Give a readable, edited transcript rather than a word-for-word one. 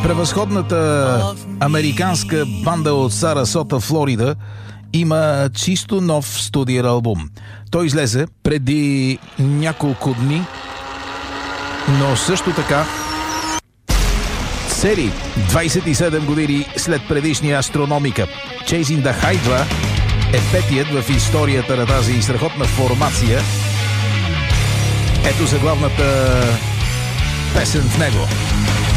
Превъзходната американска банда от Сарасота, Флорида, има чисто нов студиен албум. Той излезе преди няколко дни, но също така цели 27 години след предишния Астрономика. Chasing the Hydra е петият в историята на тази страхотна формация. Ето заглавната песен в него.